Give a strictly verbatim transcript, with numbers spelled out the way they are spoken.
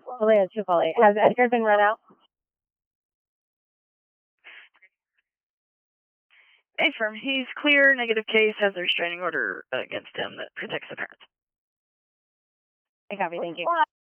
Oh, yeah, too late. Has Edgar been run out? Affirm. He's clear. Negative case has a restraining order against him that protects the parents. I copy. Thank you.